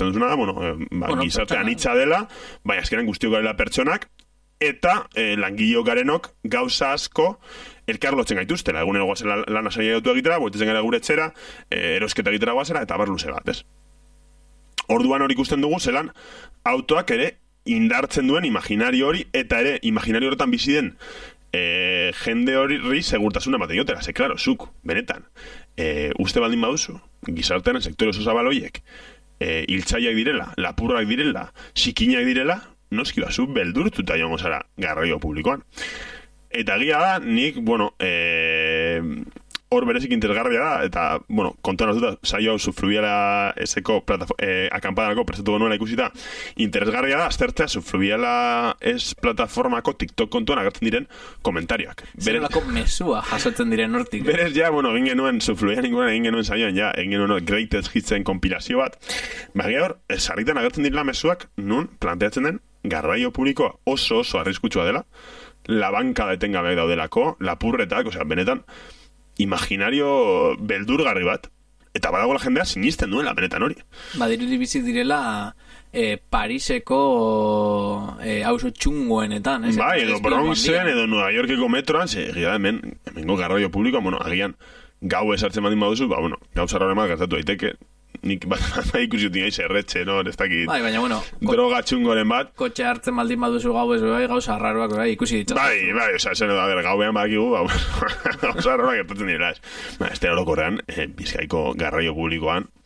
ikusten duzuna da, gizarte anitza dela, baina azkenan guztiok garela pertsonak, eta langileo garenok gauza asko elkarlotzen gaituztela. Egunero guazen lan asaia dutu egitera, boetezen gara gure etxera, erosketa egitera guazera, eta bar luze bat, ez? Orduan hori ikusten dugu, zelan autoak ere indartzen duen imaginario hori, eta ere imaginario horretan bizi den jende hori segurtasuna ematen jotera. Ze, klaro, zuk, benetan, uste baldin baduzu, gizartean sektore oso zabaloiek, hiltzaiak direla, lapurrak direla, sikinak direla, noski bazu beldurtuta joango zara garraio publikoan. Eta egia da, nik, hor berezik interesgarria da, eta, kontuan azuta, saio hau Subfluviala eseko akampadako prestatu genuela ikusita, interesgarria da, aztertzea Subfluviala es plataformako TikTok kontuan agertzen diren komentarioak. Zerolako mesua jasotzen diren hortik. Berez, egin genuen Subfluviala ningunan, egin genuen saioan, egin genuen Greatest Hitsen kompilazio bat. Baina hor, sarritan agertzen direla mesuak, nun planteatzen den, garraio publikoa oso arriskutsua dela, la banka detengabeak daudelako, lapurretak, benetan, imaginario beldurgarri bat, eta badago la jendea sinisten duela, benetan hori. Badirudi bizi direla Pariseko auzo txungoenetan, ez? Bai, edo Bronxen, edo Nueva Yorkeko metroan, egia hemengo garraio publikoa, agian gau esartzen badin baduzu, gauza raro emat gertatu daiteke, nik ikusi dut nioiz erretxe, ez dakit, droga txungoren bat. Kotxe hartzen baldin baduzu gau ez, gauza arraroak ikusi ditzat. Bai, esan gauean badakigu, gauza arraroak gertatzen dira. Ez da orokorrean, Bizkaiko garraio publikoan,